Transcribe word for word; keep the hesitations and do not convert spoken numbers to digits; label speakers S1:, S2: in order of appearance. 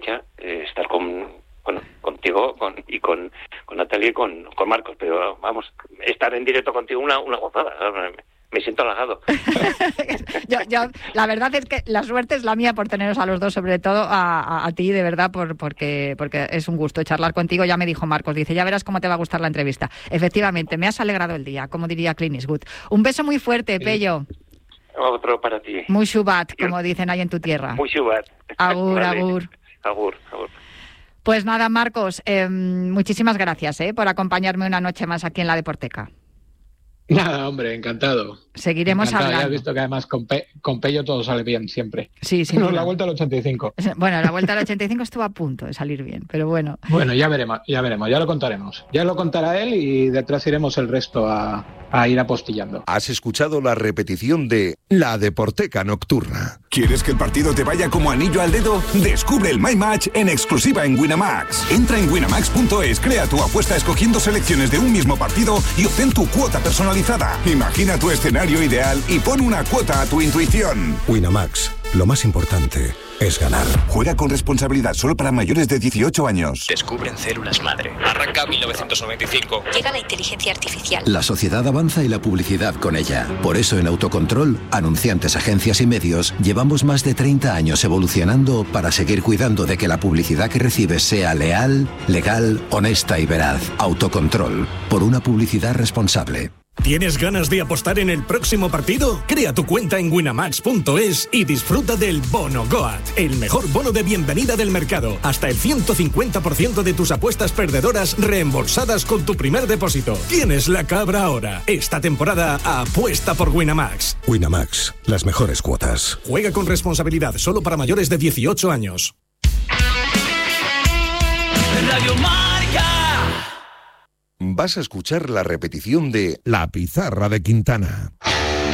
S1: Concha, eh, estar con, bueno, contigo con, y con, con Natalia y con, con Marcos, pero vamos, estar en directo contigo una, una gozada, me siento halagado.
S2: yo, yo, la verdad es que la suerte es la mía por teneros a los dos, sobre todo a, a, a ti, de verdad, por, porque, porque es un gusto charlar contigo. Ya me dijo Marcos, dice, ya verás cómo te va a gustar la entrevista. Efectivamente, me has alegrado el día, como diría Clint Eastwood. Un beso muy fuerte, Pello.
S1: Otro para ti.
S2: Muy shubat, como dicen ahí en tu tierra.
S1: Muy shubat.
S2: Agur,
S1: vale.
S2: agur.
S1: Agur, agur.
S2: Pues nada, Marcos, eh, muchísimas gracias eh, por acompañarme una noche más aquí en la Deporteca.
S3: Nada, hombre, encantado.
S2: Seguiremos
S3: encantado.
S2: hablando.
S3: Ya has visto que además con, Pe- con Pello todo sale bien siempre.
S2: Sí, sí.
S3: Bueno, la vuelta al ochenta y cinco.
S2: Bueno, la vuelta al ochenta y cinco estuvo a punto de salir bien, pero bueno.
S3: Bueno, ya veremos, ya veremos, ya lo contaremos. Ya lo contará él y detrás iremos el resto a, a ir apostillando.
S4: Has escuchado la repetición de La Deporteca Nocturna.
S5: ¿Quieres que el partido te vaya como anillo al dedo? Descubre el My Match en exclusiva en Winamax. Entra en winamax punto es, crea tu apuesta escogiendo selecciones de un mismo partido y obtén tu cuota personalizada. Imagina tu escenario ideal y pon una cuota a tu intuición.
S4: Winamax, lo más importante es ganar.
S5: Juega con responsabilidad solo para mayores de dieciocho años.
S6: Descubren células madre. Arranca mil novecientos noventa y cinco.
S7: Llega la inteligencia artificial.
S8: La sociedad avanza y la publicidad con ella. Por eso en Autocontrol, anunciantes, agencias y medios, llevamos más de treinta años evolucionando para seguir cuidando de que la publicidad que recibes sea leal, legal, honesta y veraz. Autocontrol, por una publicidad responsable.
S9: ¿Tienes ganas de apostar en el próximo partido? Crea tu cuenta en winamax punto es y disfruta del Bono Goat, el mejor bono de bienvenida del mercado. Hasta el ciento cincuenta por ciento de tus apuestas perdedoras reembolsadas con tu primer depósito. ¿Tienes la cabra ahora? Esta temporada apuesta por Winamax.
S4: Winamax, las mejores cuotas.
S9: Juega con responsabilidad, solo para mayores de dieciocho años.
S10: Radio Marca.
S4: Vas a escuchar la repetición de La Pizarra de Quintana.